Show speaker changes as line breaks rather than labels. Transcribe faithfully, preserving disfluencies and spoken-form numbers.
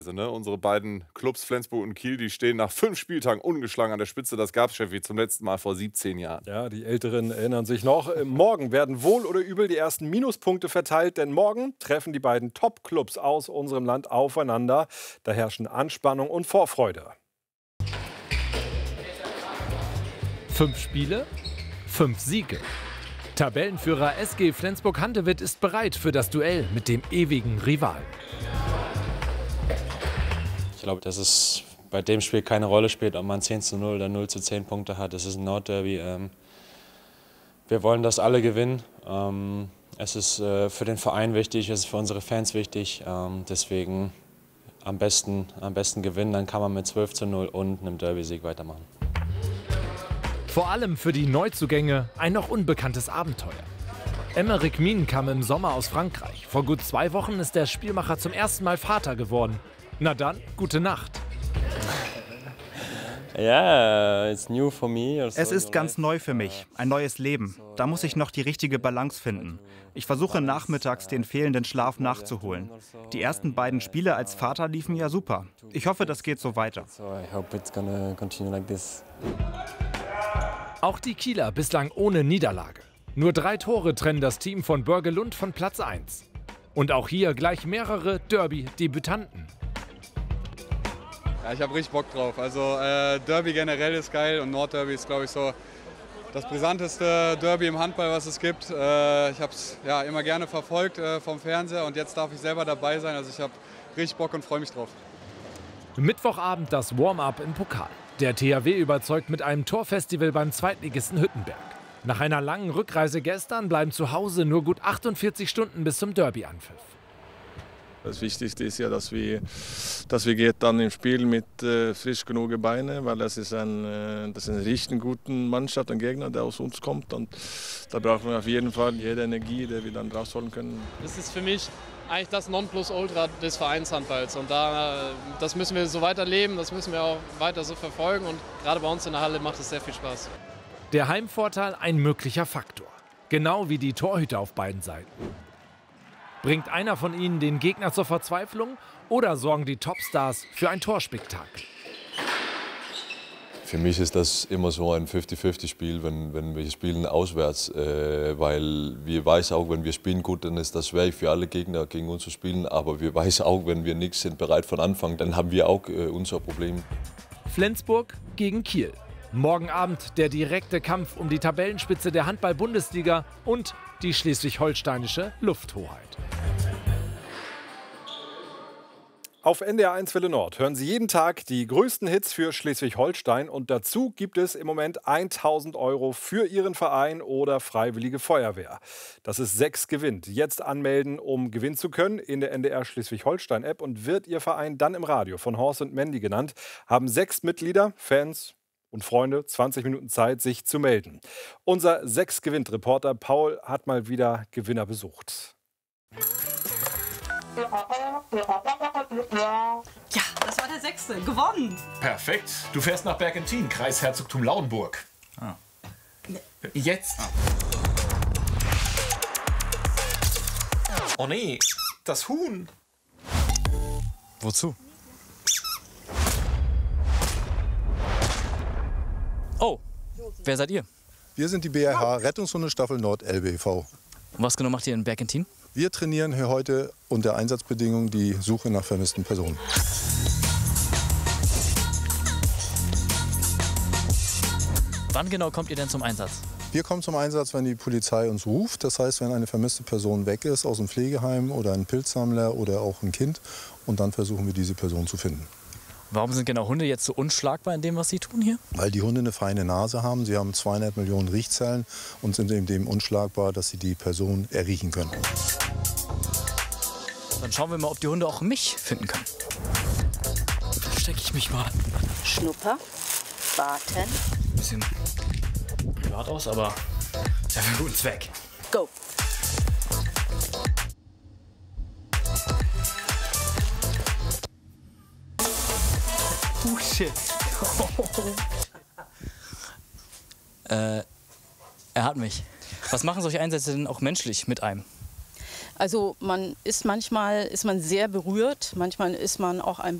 Also, ne, unsere beiden Clubs Flensburg und Kiel, die stehen nach fünf Spieltagen ungeschlagen an der Spitze. Das gab es, Steffi, zum letzten Mal vor siebzehn Jahren.
Ja, die Älteren erinnern sich noch. Äh, Morgen werden wohl oder übel die ersten Minuspunkte verteilt, denn morgen treffen die beiden Top-Clubs aus unserem Land aufeinander. Da herrschen Anspannung und Vorfreude.
Fünf Spiele, fünf Siege. Tabellenführer S G Flensburg-Handewitt ist bereit für das Duell mit dem ewigen Rivalen.
Ich glaube, dass es bei dem Spiel keine Rolle spielt, ob man zehn zu null oder null zu zehn Punkte hat. Es ist ein Nordderby. Ähm, wir wollen das alle gewinnen. Ähm, es ist äh, für den Verein wichtig, es ist für unsere Fans wichtig. Ähm, deswegen am besten, am besten gewinnen, dann kann man mit zwölf zu null und einem Derby-Sieg weitermachen.
Vor allem für die Neuzugänge ein noch unbekanntes Abenteuer. Emeric Min kam im Sommer aus Frankreich. Vor gut zwei Wochen ist der Spielmacher zum ersten Mal Vater geworden. Na dann, gute Nacht.
Es ist ganz neu für mich, ein neues Leben. Da muss ich noch die richtige Balance finden. Ich versuche nachmittags den fehlenden Schlaf nachzuholen. Die ersten beiden Spiele als Vater liefen ja super. Ich hoffe, das geht so weiter.
Auch die Kieler bislang ohne Niederlage. Nur drei Tore trennen das Team von Börgelund von Platz eins. Und auch hier gleich mehrere Derby-Debütanten.
Ja, ich habe richtig Bock drauf. Also äh, Derby generell ist geil und Nordderby ist, glaube ich, so das brisanteste Derby im Handball, was es gibt. Äh, ich habe es ja, immer gerne verfolgt äh, vom Fernseher und jetzt darf ich selber dabei sein. Also ich habe richtig Bock und freue mich drauf.
Mittwochabend das Warm-up im Pokal. Der T H W überzeugt mit einem Torfestival beim Zweitligisten Hüttenberg. Nach einer langen Rückreise gestern bleiben zu Hause nur gut achtundvierzig Stunden bis zum Derby-Anpfiff.
Das Wichtigste ist ja, dass wir, dass wir geht dann im Spiel mit äh, frisch genug Beinen, weil das ist, ein, äh, das ist eine richtig gute Mannschaft, ein Gegner, der aus uns kommt. Und da brauchen wir auf jeden Fall jede Energie, die wir dann rausholen können.
Das ist für mich eigentlich das Nonplusultra des Vereinshandballs. Und da, das müssen wir so weiterleben, das müssen wir auch weiter so verfolgen. Und gerade bei uns in der Halle macht es sehr viel Spaß.
Der Heimvorteil ein möglicher Faktor. Genau wie die Torhüter auf beiden Seiten. Bringt einer von ihnen den Gegner zur Verzweiflung oder sorgen die Topstars für ein Torspektakel?
Für mich ist das immer so ein fünfzig fünfzig Spiel, wenn, wenn wir spielen auswärts, äh, weil wir weiß auch, wenn wir spielen gut, dann ist das schwer für alle Gegner gegen uns zu spielen, aber wir weiß auch, wenn wir nicht sind bereit von Anfang, dann haben wir auch äh, unser Problem.
Flensburg gegen Kiel. Morgen Abend der direkte Kampf um die Tabellenspitze der Handball-Bundesliga und die schleswig-holsteinische Lufthoheit.
Auf N D R eins Welle Nord hören Sie jeden Tag die größten Hits für Schleswig-Holstein und dazu gibt es im Moment tausend Euro für Ihren Verein oder Freiwillige Feuerwehr. Das ist sechs gewinnt. Jetzt anmelden, um gewinnen zu können in der N D R Schleswig-Holstein-App und wird Ihr Verein dann im Radio von Horst und Mandy genannt, haben sechs Mitglieder, Fans und Freunde, zwanzig Minuten Zeit, sich zu melden. Unser sechs gewinnt Reporter Paul hat mal wieder Gewinner besucht.
Ja, das war der sechste. Gewonnen.
Perfekt. Du fährst nach Bergentin, Kreisherzogtum Lauenburg. Ah. Jetzt. Ah. Oh nee, das Huhn.
Wozu? Oh, wer seid ihr?
Wir sind die B R H Rettungshundestaffel Nord L B V.
Und was genau macht ihr in Bergentin?
Wir trainieren hier heute unter Einsatzbedingungen die Suche nach vermissten Personen.
Wann genau kommt ihr denn zum Einsatz?
Wir kommen zum Einsatz, wenn die Polizei uns ruft. Das heißt, wenn eine vermisste Person weg ist aus dem Pflegeheim oder ein Pilzsammler oder auch ein Kind. Und dann versuchen wir, diese Person zu finden.
Warum sind genau Hunde jetzt so unschlagbar in dem, was sie tun hier?
Weil die Hunde eine feine Nase haben. Sie haben zweihundert Millionen Riechzellen und sind in dem unschlagbar, dass sie die Person erriechen können.
Dann schauen wir mal, ob die Hunde auch mich finden können. Verstecke ich mich mal.
Schnupper, warten.
Bisschen privat aus, aber ist ja für einen guten Zweck.
Go!
Oh shit. äh, er hat mich. Was machen solche Einsätze denn auch menschlich mit einem?
Also man ist manchmal ist man sehr berührt, manchmal ist man auch ein